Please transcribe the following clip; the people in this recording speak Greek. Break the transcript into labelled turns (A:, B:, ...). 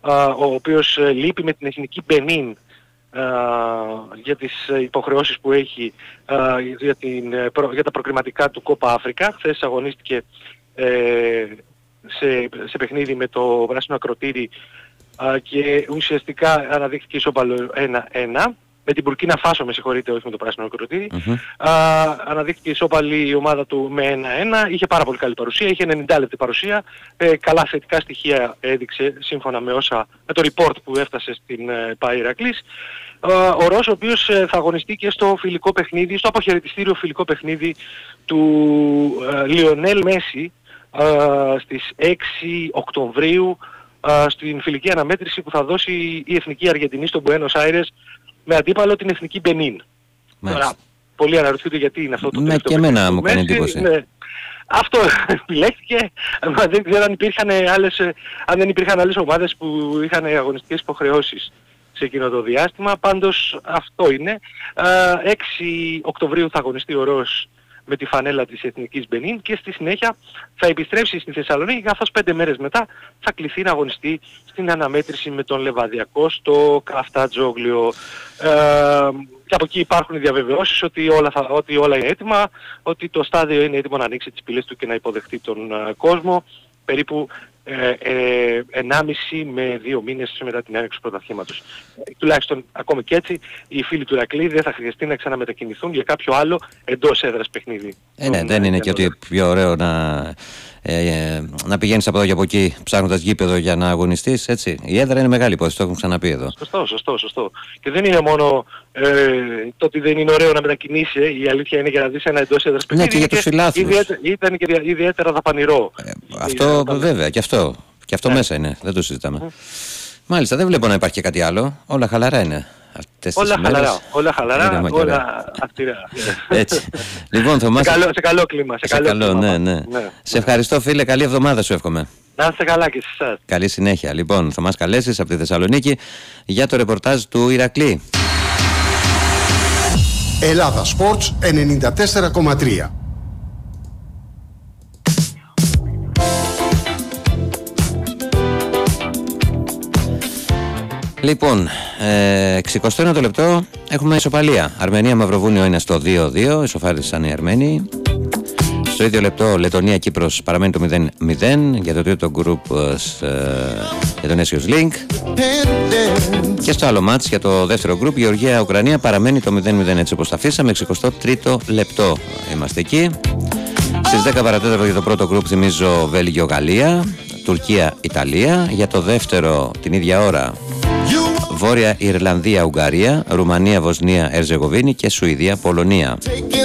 A: ο οποίος λείπει με την εθνική Μπενίν για τις υποχρεώσεις που έχει για τα προκριματικά του Κόπα Αφρικα. Χθες αγωνίστηκε σε παιχνίδι με το Πράσινο Ακροτήρι και ουσιαστικά αναδείχθηκε ισόπαλο 1-1. Με την Μπουρκίνα Φάσο, με συγχωρείτε, όχι με το Πράσινο Ακροτήρι. Αναδείχθηκε ισόπαλη η ομάδα του με 1-1. Είχε πάρα πολύ καλή παρουσία, είχε 90 λεπτή παρουσία. Καλά θετικά στοιχεία έδειξε σύμφωνα με το report που έφτασε στην ΠΑΕ Ηρακλής. Ο Ροζ, ο οποίος θα αγωνιστεί και στο φιλικό παιχνίδι, στο αποχαιρετιστήριο φιλικό παιχνίδι του Λιονέλ Μέση στις 6 Οκτωβρίου στην φιλική αναμέτρηση που θα δώσει η Εθνική Αργεντινή στο Μπουένος Άιρες με αντίπαλο την Εθνική Μπενίν. Τώρα, πολλοί αναρωτιούνται γιατί είναι αυτό το τελευταίο.
B: Και εμένα μου κάνει εντύπωση.
A: Ναι. Αυτό επιλέχθηκε. Δεν ξέρω αν δεν υπήρχαν άλλες ομάδες που είχαν αγωνιστικές υποχρεώσεις σε εκείνο το διάστημα. Πάντως αυτό είναι. 6 Οκτωβρίου θα αγωνιστεί ο Ροζ με τη φανέλα της Εθνικής Μπενίν και στη συνέχεια θα επιστρέψει στη Θεσσαλονίκη, καθώς 5 μέρες μετά θα κληθεί να αγωνιστεί στην αναμέτρηση με τον Λεβαδιακό στο Καφτατζόγλιο. Και από εκεί υπάρχουν οι διαβεβαιώσεις ότι όλα είναι έτοιμα, ότι το στάδιο είναι έτοιμο να ανοίξει τις πύλες του και να υποδεχτεί τον κόσμο περίπου 1,5 με 2 μήνες μετά την έναρξη του πρωταθλήματος. Τουλάχιστον ακόμη και έτσι οι φίλοι του Ηρακλή δεν θα χρειαστεί να ξαναμετακινηθούν για κάποιο άλλο εντός έδρας παιχνίδι.
B: Ναι, δεν είναι και ότι πιο ωραίο να πηγαίνεις από εδώ και από εκεί ψάχνοντας γήπεδο για να αγωνιστείς, έτσι. Η έδρα είναι μεγάλη υπόθεση, το έχουμε ξαναπεί εδώ.
A: Σωστό. Και δεν είναι μόνο το ότι δεν είναι ωραίο να μετακινήσει, η αλήθεια είναι για να δεις ένα εντός έδρας παιχνίδι.
B: Ναι, και για τους φιλάθλους.
A: Ήταν και ιδιαίτερα δαπανηρό.
B: Αυτό βέβαια, και αυτό μέσα είναι, δεν το συζητάμε. Μάλιστα, δεν βλέπω να υπάρχει και κάτι άλλο. Όλα χαλαρά είναι.
A: Όλα χαλαρά, όλα αυστηρά.
B: Έτσι. Λοιπόν, Θωμά,
A: σε καλό κλίμα.
B: Ναι. Σε ευχαριστώ, φίλε, καλή εβδομάδα σου εύχομαι.
A: Να είστε καλά και σε εσάς.
B: Καλή συνέχεια. Λοιπόν, Θωμάς Καλέσης από τη Θεσσαλονίκη για το ρεπορτάζ του Ηρακλή.
C: Ελλάδα Sports 94,3.
B: Λοιπόν, 61 λεπτό έχουμε ισοπαλία. Αρμενία-Μαυροβούνιο είναι στο 2-2, ισοφάρισαν οι Αρμένοι. Στο ίδιο λεπτό Λετωνία-Κύπρος παραμένει το 0-0 για το τρίτο γκρουπ για τον Aesios Link. Και στο άλλο μάτς για το δεύτερο γκρουπ Γεωργία-Ουκρανία παραμένει το 0-0, έτσι όπως τα αφήσαμε. 63ο λεπτό είμαστε εκεί. Στις 10 παρατέταρτο για το πρώτο γκρουπ θυμίζω Βέλγιο-Γαλλία, Τουρκία-Ιταλία. Για το δεύτερο την ίδια ώρα Βόρεια Ιρλανδία-Ουγγαρία, Ρουμανία-Βοσνία-Ερζεγοβίνη και Σουηδία-Πολωνία.